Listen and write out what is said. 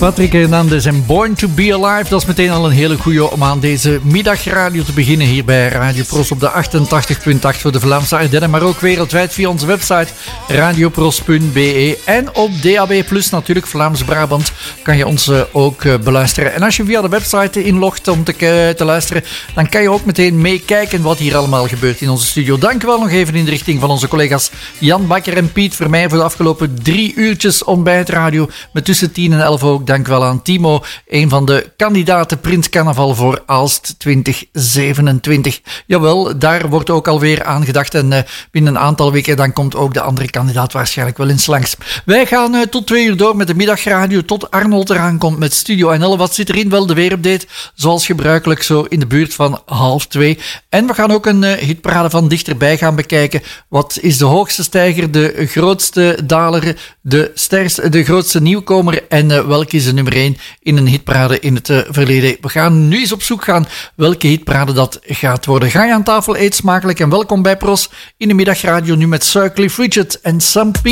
Patrick Hernandez en Born to Be Alive. Dat is meteen al een hele goeie om aan deze middagradio te beginnen hier bij Radio Pros op de 88.8 voor de Vlaamse Ardennen, maar ook wereldwijd via onze website radiopros.be en op DAB+, natuurlijk Vlaams-Brabant, kan je ons ook beluisteren. En als je via de website inlogt om te luisteren, dan kan je ook meteen meekijken wat hier allemaal gebeurt in onze studio. Dank u wel nog even in de richting van onze collega's Jan Bakker en Piet Vermeij voor de afgelopen 3 uurtjes ontbijtradio met tussen 10 en 11 ook. Dank wel aan Timo, een van de kandidaten Prins Carnaval voor Aalst 2027. Jawel, daar wordt ook alweer aan gedacht en binnen een aantal weken dan komt ook de andere kandidaat waarschijnlijk wel eens langs. Wij gaan tot 2 uur door met de middagradio tot Arnold eraan komt met Studio NL. Wat zit erin? Wel de weerupdate, zoals gebruikelijk zo in de buurt van 1:30. En we gaan ook een hitparade van dichterbij gaan bekijken. Wat is de hoogste stijger, de grootste daler, de grootste nieuwkomer en welke is de nummer 1 in een hitparade in het verleden. We gaan nu eens op zoek gaan welke hitparade dat gaat worden. Ga je aan tafel, eet smakelijk en welkom bij Pros in de middagradio nu met Sir Cliff Richard en Some People.